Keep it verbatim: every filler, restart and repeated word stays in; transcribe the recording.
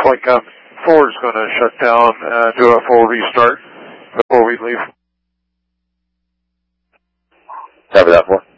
like um, Ford's going to shut down, uh, do a full restart before we leave. Cover that for.